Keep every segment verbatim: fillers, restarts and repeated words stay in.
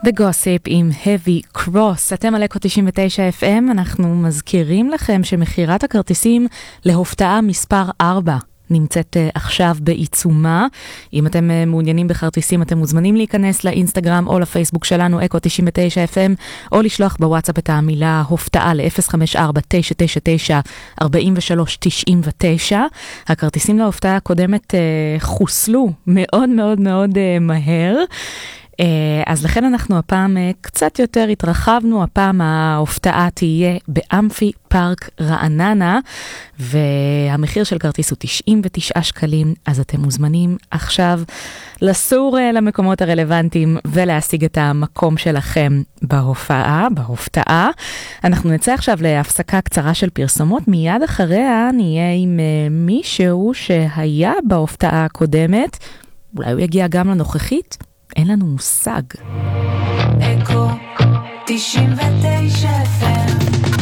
וגוסיפ עם Heavy Cross. אתם על אקו תשעים ותשע אף אם. אנחנו מזכירים לכם שמחירת הכרטיסים להופתעה מספר ארבע נמצאת uh, עכשיו בעיצומה. אם אתם uh, מעוניינים בכרטיסים, אתם מוזמנים להיכנס לאינסטגרם או לפייסבוק שלנו, אקו תשעים ותשע אף אם, או לשלוח בוואטסאפ את המילה הופתעה ל-אפס חמש ארבע תשע תשע תשע ארבע שלוש תשע תשע. הכרטיסים להופתעה הקודמת uh, חוסלו מאוד מאוד מאוד uh, מהר. אז לכן אנחנו הפעם קצת יותר התרחבנו, הפעם ההופתעה תהיה באמפי פארק רעננה, והמחיר של כרטיס הוא תשעים ותשעה שקלים, אז אתם מוזמנים עכשיו לסור למקומות הרלוונטיים ולהשיג את המקום שלכם בהופעה, בהופתעה. אנחנו נצא עכשיו להפסקה קצרה של פרסומות, מיד אחריה נהיה עם מישהו שהיה בהופתעה הקודמת, אולי הוא יגיע גם לנוכחית, אין לנו מושג. אקו תשעים ותשע אף אם,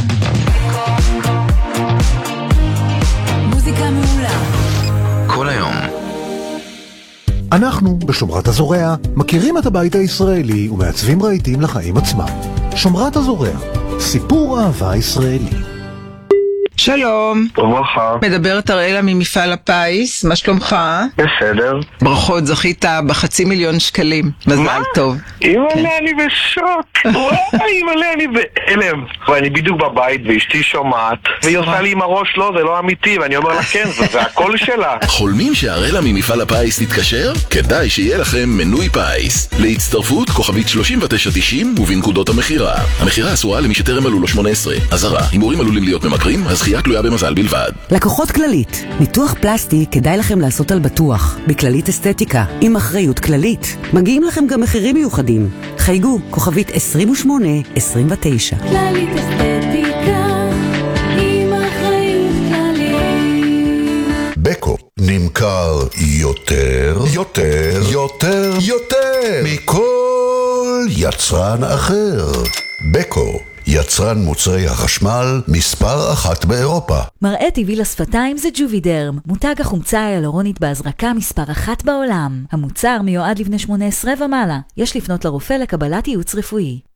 מוזיקה מעולה כל היום. אנחנו בשומרת הזורע מכירים את הבית הישראלי ומעצבים רהיטים לחיים עצמם. שומרת הזורע, סיפור אהבה ישראלי. שלום. וברכה. מדברת אראלה ממפעל הפיס, מה שלומך? בסדר. ברכות, זכית בחצי מיליון שקלים. מזל טוב. אימא'לה, אני בשוק. וואי, אימא'לה, אני בהלם. ואני בדיוק בבית ואשתי שומעת, והיא עושה לי עם הראש, לא, זה לא אמיתי, ואני אומר לה כן, זה הכל שלה. חולמים שאראלה ממפעל הפיס תתקשר? כדאי שיהיה לכם מנוי פיס. להצטרפות כוכבית שלושים ותשע תשעים ובנקודות המחירה. המחירה אסורה למי שטרם מלאו לו שמונה עשרה. אזהרה, הימורים עלולים להיות ממכרים, הזכייה תלויה במזל בלבד. לקוחות כללית, ניתוח פלסטי כדאי לכם לעשות על בטוח. בכללית אסתטיקה, עם אחריות כללית. מגיעים לכם גם מחירים מיוחדים. חייגו, כוכבית עשרים ושמונה עשרים ותשע. כללית אסתטיקה עם אחריות כללית. בקו נמכר יותר, יותר, יותר, יותר מכל יצרן אחר. בקו, יצרן מוצרי החשמל מספר אחת באירופה. מראה טבעי לשפתיים זה ג'ובידרם, מותג החומצה היאלורונית בהזרקה מספר אחת בעולם. המוצר מיועד לבני שמונה עשרה ומעלה. יש לפנות לרופא לקבלת ייעוץ רפואי.